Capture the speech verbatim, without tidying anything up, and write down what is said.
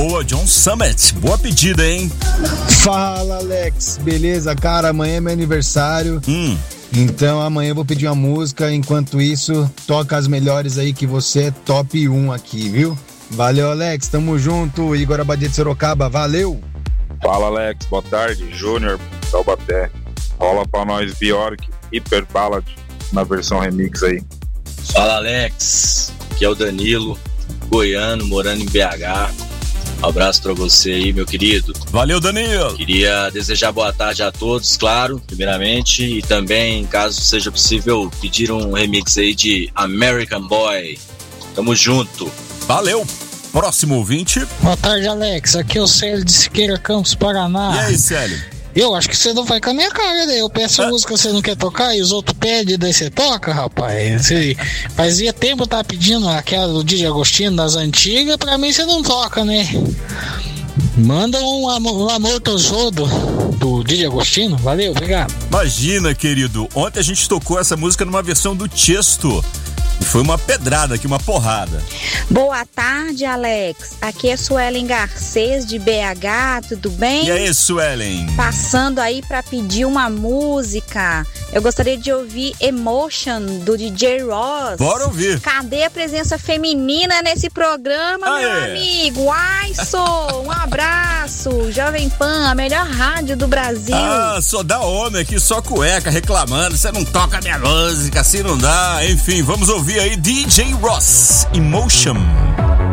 Boa, John Summit. Boa pedida, hein? Fala, Alex. Beleza, cara? Amanhã é meu aniversário. Hum. Então amanhã eu vou pedir uma música. Enquanto isso, toca as melhores aí que você é top um aqui, viu? Valeu, Alex. Tamo junto. Igor Abadia de Sorocaba. Valeu. Fala, Alex. Boa tarde. Júnior, Taubaté. Rola pra nós Bjork, Hyper Ballad, na versão remix aí. Fala, Alex. Aqui é o Danilo, goiano, morando em B H. Um abraço pra você aí, meu querido. Valeu, Danilo. Queria desejar boa tarde a todos, claro, primeiramente. E também, caso seja possível, pedir um remix aí de American Boy. Tamo junto. Valeu. Próximo ouvinte. Boa tarde, Alex. Aqui é o Célio de Siqueira Campos, Paraná. E aí, Célio? Eu acho que você não vai com a minha cara, né? Eu peço a música, você não quer tocar e os outros pedem, daí você toca, rapaz. Você fazia tempo eu tava pedindo aquela do D J Agostinho das antigas, pra mim você não toca, né? Manda um amor, um amor tosodo do D J Agostinho, valeu, obrigado. Imagina, querido, ontem a gente tocou essa música numa versão do Tiesto. E foi uma pedrada aqui, uma porrada. Boa tarde, Alex. Aqui é Suelen Garcês de B H, tudo bem? E aí, Suelen? Passando aí pra pedir uma música. Eu gostaria de ouvir Emotion, do D J Ross. Bora ouvir. Cadê a presença feminina nesse programa, Aê. meu amigo? Aiso, um abraço. Jovem Pan, a melhor rádio do Brasil. Ah, só dá homem aqui, só cueca, reclamando. Você não toca minha música, assim não dá. Enfim, vamos ouvir aí D J Ross, Emotion.